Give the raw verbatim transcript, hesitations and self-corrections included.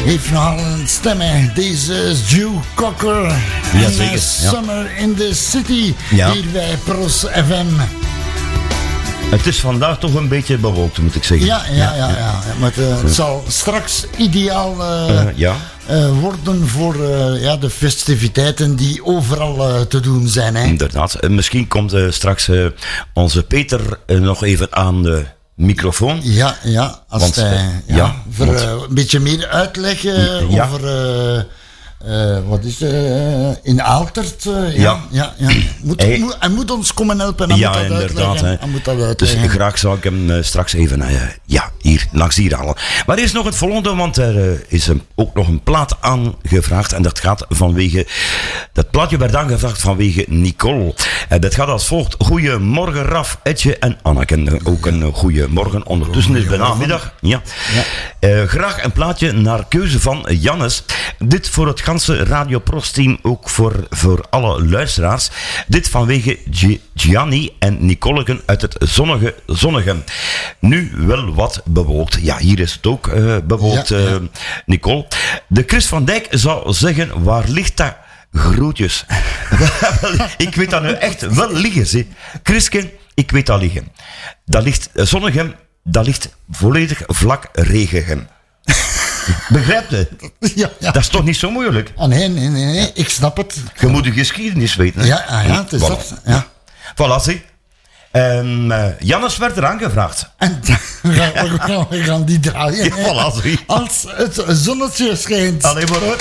heeft nogal een stem, hè. Deze is Joe Cocker. Ja, zeker. Ja. Summer in the City. Ja. Hier bij Pros F M. Het is vandaag toch een beetje bewolkt, moet ik zeggen. Ja, ja, ja. ja, ja. Maar uh, het zal straks ideaal uh, uh, ja. uh, worden voor uh, ja, de festiviteiten die overal uh, te doen zijn. Hè. Inderdaad. Uh, misschien komt uh, straks uh, onze Peter uh, nog even aan de microfoon. Ja, ja. Als want, hij uh, ja, ja, voor want, uh, een beetje meer uitleggen ja. over... Uh, Uh, wat is er uh, in Aaltert? Uh, ja, ja. ja, ja. Moet, hij, moet, hij moet ons komen helpen. Hij ja, moet dat inderdaad. uitleggen. Hij moet dat uitleggen. Dus graag zou ik hem uh, straks even uh, ja, hier langs hier halen. Maar eerst nog het volgende, want er uh, is um, ook nog een plaat aangevraagd. En dat gaat vanwege. Dat plaatje werd aangevraagd vanwege Nicole. Uh, dat gaat als volgt: Goedemorgen, Raf, Etje en Anneke. Ook een uh, goedemorgen. Ondertussen is het bijna middag. Ja. Ja. Uh, graag een plaatje naar keuze van Jannes. Dit voor het ganse Radio Pros-team, ook voor, voor alle luisteraars. Dit vanwege G- Gianni en Nicoleken uit het zonnige Zonnegem. Nu wel wat bewolkt. Ja, hier is het ook uh, bewolkt, ja, ja. Uh, Nicole. De Chris van Dijk zou zeggen, waar ligt dat? Groetjes. Ik weet dat nu echt wel liggen, zie. Chrisken, ik weet dat liggen. Dat ligt, uh, Zonnegem, dat ligt volledig vlak Regegem. Begrijp je? Ja, ja. Dat is toch niet zo moeilijk? Ah, nee, nee, nee, nee, ik snap het. Je moet de geschiedenis weten. Hè? Ja, ah, ja, het is voilà. dat. Ja. Voilà, zie. Um, uh, Jannes werd er aangevraagd. En we gaan, we gaan, we gaan die draaien. Ja, voilà, zie. Als het zonnetje schijnt. Allee maar hoor.